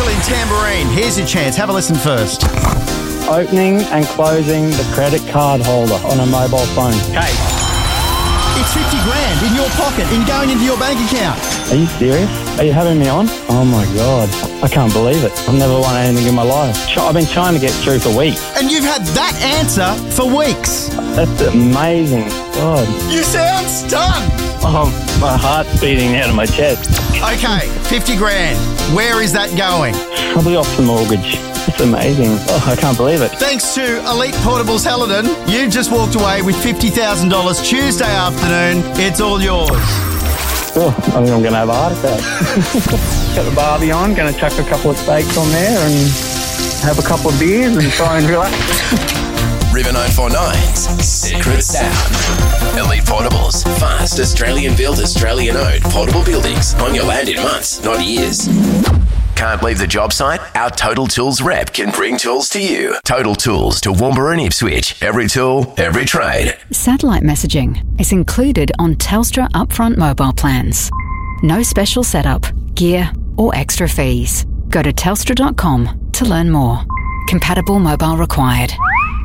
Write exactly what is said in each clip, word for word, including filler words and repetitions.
Michael in Tambourine. Here's your chance. Have a listen first. Opening and closing the credit card holder on a mobile phone. Okay. It's fifty grand in your pocket and going into your bank account. Are you serious? Are you having me on? Oh my God. I can't believe it. I've never won anything in my life. I've been trying to get through for weeks. And you've had that answer for weeks. That's amazing. God. You sound stunned. Oh, my heart's beating out of my chest. Okay, fifty grand. Where is that going? Probably off the mortgage. It's amazing. Oh, I can't believe it. Thanks to Elite Portables Helidon, you've just walked away with fifty thousand dollars Tuesday afternoon. It's all yours. Oh, I think I'm going to have a heart attack. Got the Barbie on, going to chuck a couple of steaks on there and have a couple of beers and try and relax. River nine four nine's Secret Sound. Elite Portables. Fast, Australian-built, Australian-owned portable buildings on your land in months, not years. Can't leave the job site? Our Total Tools rep can bring tools to you. Total Tools to Toowoomba and Ipswich. Every tool, every trade. Satellite messaging is included on Telstra upfront mobile plans. No special setup, gear or extra fees. Go to telstra dot com to learn more. Compatible mobile required.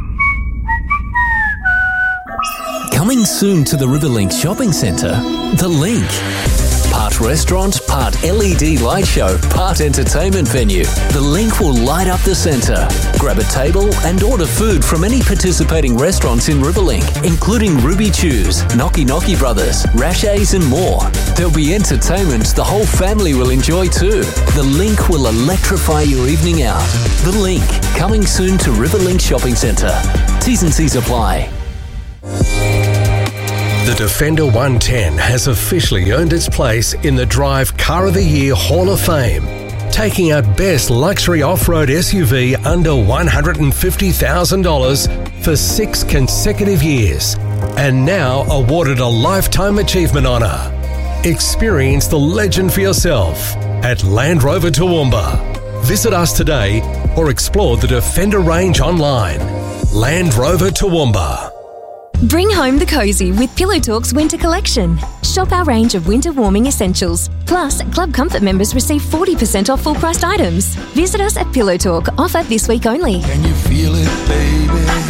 Coming soon to the Riverlink Shopping Centre, The Link. Part restaurant, part L E D light show, part entertainment venue. The Link will light up the centre. Grab a table and order food from any participating restaurants in Riverlink, including Ruby Chews, Knocky Knocky Brothers, Rashay's and more. There'll be entertainment the whole family will enjoy too. The Link will electrify your evening out. The Link, coming soon to Riverlink Shopping Centre. T's and C's apply. The Defender one ten has officially earned its place in the Drive Car of the Year Hall of Fame, taking out Best Luxury Off-Road S U V under one hundred fifty thousand dollars for six consecutive years, and now awarded a Lifetime Achievement Honour. Experience the legend for yourself at Land Rover Toowoomba. Visit us today or explore the Defender range online. Land Rover Toowoomba. Bring home the cosy with Pillow Talk's Winter Collection. Shop our range of winter warming essentials. Plus, Club Comfort members receive forty percent off full-priced items. Visit us at Pillow Talk. Offer this week only. Can you feel it, baby?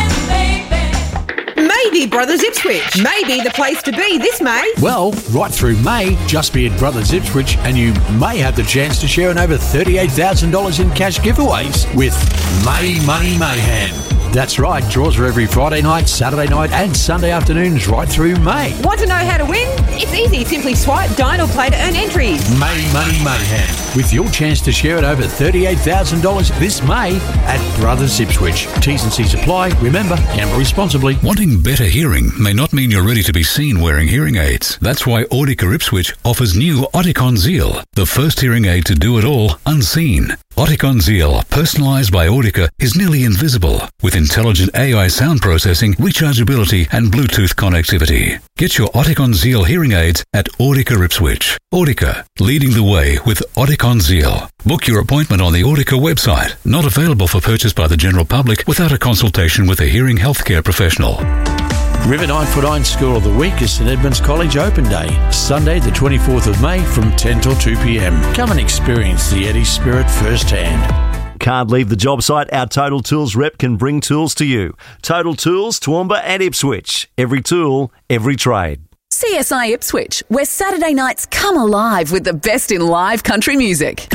Maybe Brothers Ipswich. Maybe the place to be this May. Well, right through May, just be at Brothers Ipswich and you may have the chance to share in over thirty-eight thousand dollars in cash giveaways with May Money Mayhem. That's right, draws are every Friday night, Saturday night and Sunday afternoons right through May. Want to know how to win? It's easy. Simply swipe, dine or play to earn entries. May Money Mayhem, with your chance to share at over thirty-eight thousand dollars this May at Brothers Ipswich. T's and C's apply. Remember, gamble responsibly. Wanting better hearing may not mean you're ready to be seen wearing hearing aids. That's why Audica Ipswich offers new Oticon Zeal, the first hearing aid to do it all unseen. Oticon Zeal, personalised by Audica, is nearly invisible, with intelligent A I sound processing, rechargeability and Bluetooth connectivity. Get your Oticon Zeal hearing aids at Audica Ipswich. Audica, leading the way with Oticon Zeal. Book your appointment on the Audica website. Not available for purchase by the general public without a consultation with a hearing healthcare professional. River nine four nine Score of the Week is St Edmunds College Open Day, Sunday the twenty-fourth of May from ten till two p.m. Come and experience the Eddie spirit firsthand. Can't leave the job site? Our Total Tools rep can bring tools to you. Total Tools, Toowoomba and Ipswich. Every tool, every trade. C S I Ipswich, where Saturday nights come alive with the best in live country music.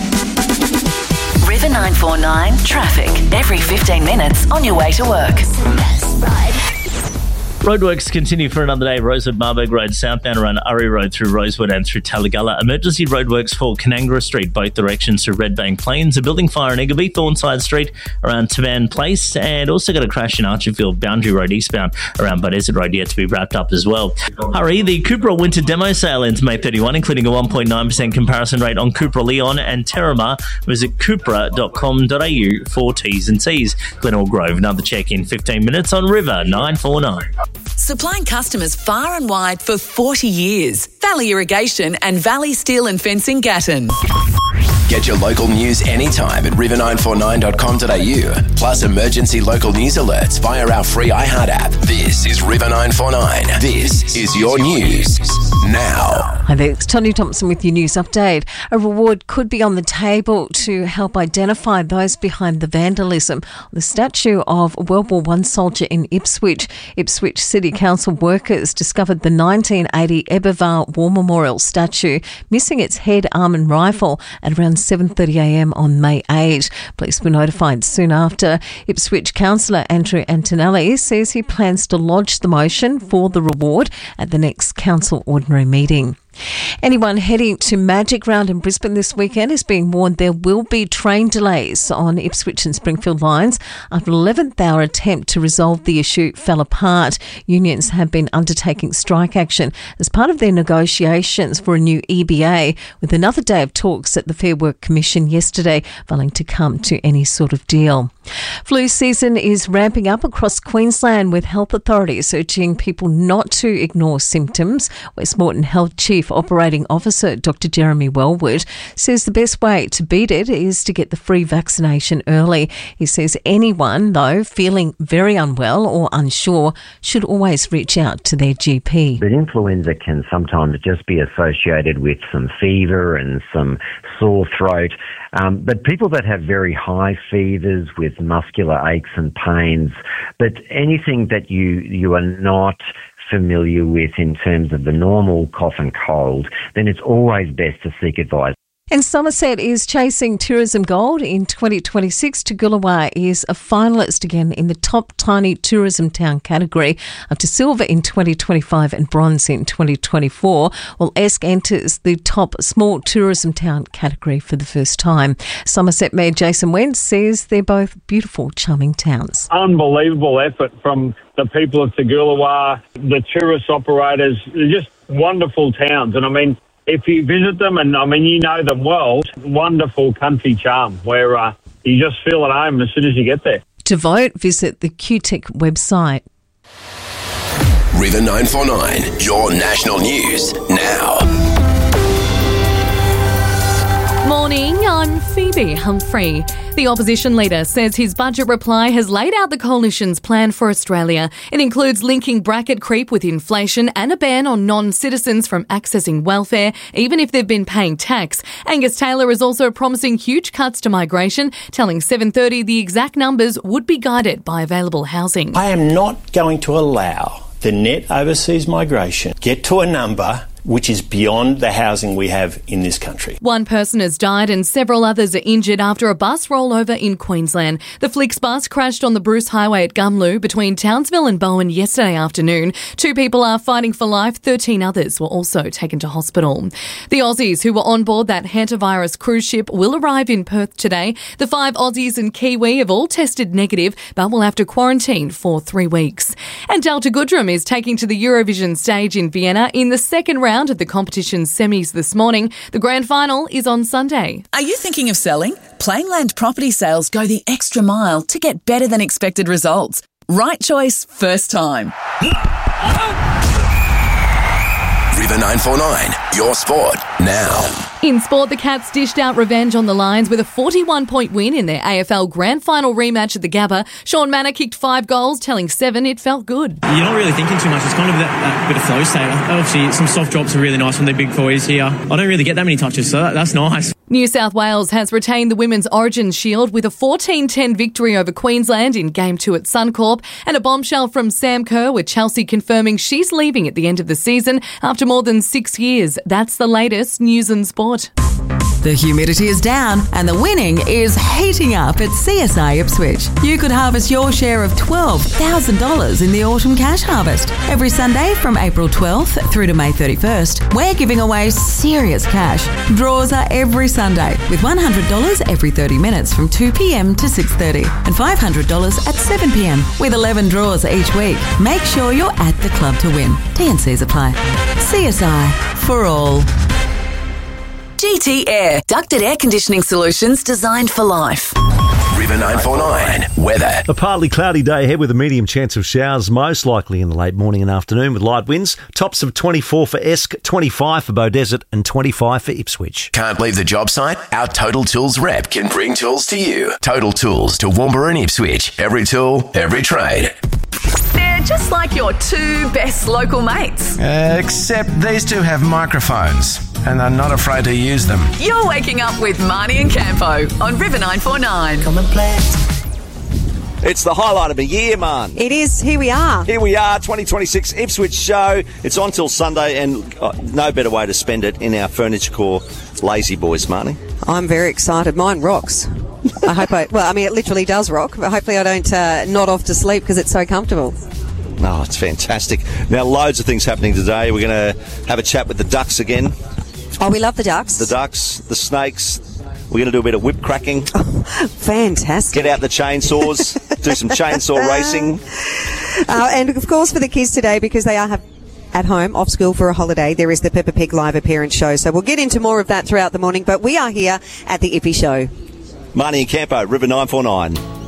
River nine four nine Traffic. Every fifteen minutes on your way to work. Roadworks continue for another day. Rosewood, Marburg Road, southbound around Urry Road through Rosewood and through Tallulah. Emergency roadworks for Canangara Street, both directions through Redbank Plains. A building fire in Iggerby, Thornside Street around Tavan Place. And also got a crash in Archerfield, Boundary Road eastbound around Buddesert Road yet to be wrapped up as well. Hurry, the Cupra Winter Demo Sale ends May thirty-first, including a one point nine percent comparison rate on Cupra Leon and Terramar. Visit cupra dot com dot a u for T's and C's. Glenelg Grove, another check in fifteen minutes on River nine four nine. Supplying customers far and wide for forty years. Valley Irrigation and Valley Steel and Fencing Gatton. Get your local news anytime at river nine four nine dot com dot a u. Plus emergency local news alerts via our free iHeart app. This is River nine four nine. This is your news now. Hi there, it's Tony Thompson with your news update. A reward could be on the table to help identify those behind the vandalism on the statue of a World War One soldier in Ipswich. Ipswich City Council workers discovered the nineteen eighty Eberval War Memorial statue missing its head, arm and rifle at around seven thirty a m on May eighth. Police were notified soon after. Ipswich Councillor Andrew Antonelli says he plans to lodge the motion for the reward at the next council ordinary meeting. Anyone heading to Magic Round in Brisbane this weekend is being warned there will be train delays on Ipswich and Springfield lines after an eleventh hour attempt to resolve the issue fell apart. Unions have been undertaking strike action as part of their negotiations for a new E B A, with another day of talks at the Fair Work Commission yesterday, failing to come to any sort of deal. Flu season is ramping up across Queensland, with health authorities urging people not to ignore symptoms. Westmoreton Health Chief Operating Officer Doctor Jeremy Wellwood says the best way to beat it is to get the free vaccination early. He says anyone, though, feeling very unwell or unsure should always reach out to their G P. But influenza can sometimes just be associated with some fever and some sore throat. Um, but people that have very high fevers with muscular aches and pains, but anything that you, you are not familiar with in terms of the normal cough and cold, then it's always best to seek advice. And Somerset is chasing tourism gold in twenty twenty-six. Toogoolawah is a finalist again in the top tiny tourism town category, after silver in twenty twenty-five and bronze in twenty twenty-four. While Esk enters the top small tourism town category for the first time. Somerset Mayor Jason Wentz says they're both beautiful, charming towns. Unbelievable effort from the people of Toogoolawah, the tourist operators. They're just wonderful towns. And I mean, if you visit them, and I mean, you know them well, wonderful country charm where uh, you just feel at home as soon as you get there. To vote, visit the Q T I C website. River nine four nine, your national news now. Morning, I'm Phoebe Humphrey. The opposition leader says his budget reply has laid out the coalition's plan for Australia. It includes linking bracket creep with inflation and a ban on non-citizens from accessing welfare, even if they've been paying tax. Angus Taylor is also promising huge cuts to migration, telling seven thirty the exact numbers would be guided by available housing. I am not going to allow the net overseas migration get to a number which is beyond the housing we have in this country. One person has died and several others are injured after a bus rollover in Queensland. The Flix bus crashed on the Bruce Highway at Gumlu between Townsville and Bowen yesterday afternoon. Two people are fighting for life. thirteen others were also taken to hospital. The Aussies who were on board that hantavirus cruise ship will arrive in Perth today. The five Aussies and Kiwi have all tested negative, but will have to quarantine for three weeks. And Delta Goodrem is taking to the Eurovision stage in Vienna in the second round of the competition's semis this morning. The grand final is on Sunday. Are you thinking of selling? Plainland Property Sales go the extra mile to get better than expected results. Right choice, first time. River nine four nine, your sport now. In sport, the Cats dished out revenge on the Lions with a forty-one point win in their A F L Grand Final rematch at the Gabba. Sean Manor kicked five goals, telling Seven it felt good. You're not really thinking too much. It's kind of that, that bit of flow state. Obviously, some soft drops are really nice from the big boys here. I don't really get that many touches, so that, that's nice. New South Wales has retained the Women's Origin Shield with a fourteen ten victory over Queensland in Game two at Suncorp, and a bombshell from Sam Kerr with Chelsea confirming she's leaving at the end of the season after more than six years. That's the latest news and sport. The humidity is down and the winning is heating up at C S I Ipswich. You could harvest your share of twelve thousand dollars in the Autumn Cash Harvest. Every Sunday from April twelfth through to May thirty-first, we're giving away serious cash. Draws are every Sunday with one hundred dollars every thirty minutes from two p m to six thirty and five hundred dollars at seven p m with eleven draws each week. Make sure you're at the club to win. T and Cs apply. C S I for all. G T Air, ducted air conditioning solutions designed for life. River nine four nine, weather. A partly cloudy day ahead with a medium chance of showers, most likely in the late morning and afternoon with light winds. Tops of twenty-four for Esk, twenty-five for Beaudesert and twenty-five for Ipswich. Can't leave the job site? Our Total Tools rep can bring tools to you. Total Tools to Toowoomba and Ipswich. Every tool, every trade. They're just like your two best local mates. Uh, except these two have microphones and are not afraid to use them. You're waking up with Marnie and Campo on River nine four nine. Come and play. It's the highlight of the year, man. It is. Here we are. Here we are, twenty twenty-six Ipswich show. It's on till Sunday, and uh, no better way to spend it in our Furniture Core Lazy Boys, Marnie. I'm very excited. Mine rocks. I hope I... Well, I mean, it literally does rock, but hopefully I don't uh, nod off to sleep because it's so comfortable. Oh, it's fantastic. Now, loads of things happening today. We're going to have a chat with the Ducks again. Oh, we love the Ducks. The Ducks, the Snakes. We're going to do a bit of whip cracking. Oh, fantastic. Get out the chainsaws, do some chainsaw racing. Uh, and, of course, for the kids today, because they are have at home, off school for a holiday, there is the Peppa Pig live appearance show. So we'll get into more of that throughout the morning, but we are here at the Ippy Show. Marnie and Campo, River nine four nine.